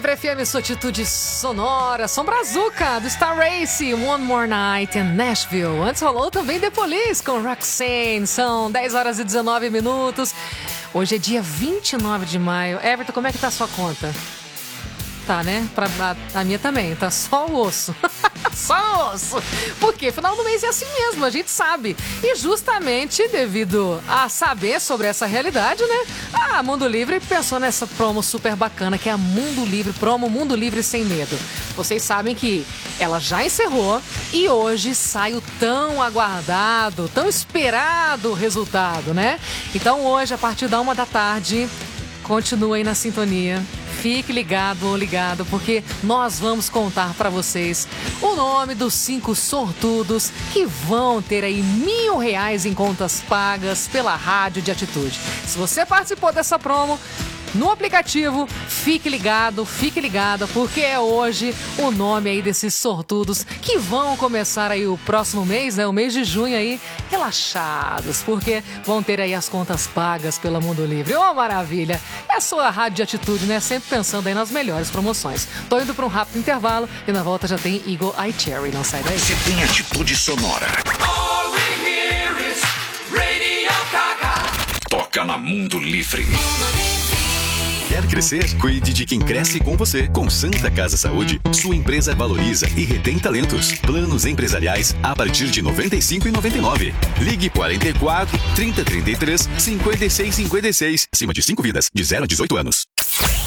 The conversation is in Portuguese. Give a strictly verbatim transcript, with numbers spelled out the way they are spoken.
Livre F M, sua atitude sonora. Som Brazuca, do Star Race, One More Night in Nashville. Antes rolou também The Police com Roxanne. São dez horas e dezenove minutos. Hoje é dia vinte e nove de maio. Everton, como é que tá a sua conta? Tá, né? Pra, a, a minha também, tá só o osso. Só o osso. Porque final do mês é assim mesmo, a gente sabe. E justamente devido a saber sobre essa realidade, né? A Mundo Livre pensou nessa promo super bacana, que é a Mundo Livre, promo Mundo Livre Sem Medo. Vocês sabem que ela já encerrou e hoje sai o tão aguardado, tão esperado resultado, né? Então hoje, a partir da uma da tarde, continue aí na sintonia. Fique ligado ou ligado, porque nós vamos contar para vocês o nome dos cinco sortudos que vão ter aí mil reais em contas pagas pela Rádio de Atitude. Se você participou dessa promo no aplicativo, fique ligado, fique ligada, porque é hoje o nome aí desses sortudos que vão começar aí o próximo mês, né? O mês de junho aí, relaxados, porque vão ter aí as contas pagas pela Mundo Livre. Ô, oh, maravilha! É a sua Rádio de Atitude, né? Sempre pensando aí nas melhores promoções. Tô indo para um rápido intervalo e na volta já tem Eagle Eye Cherry. Não sai daí. Você tem atitude sonora. All we hear is Radio Gaga. Toca na Mundo Livre. Quer crescer? Cuide de quem cresce com você. Com Santa Casa Saúde, sua empresa valoriza e retém talentos. Planos empresariais a partir de noventa e cinco reais e noventa e nove centavos. Ligue quarenta e quatro, trinta, trinta e três, cinquenta e seis, cinquenta e seis. Acima de cinco vidas, de zero a dezoito anos.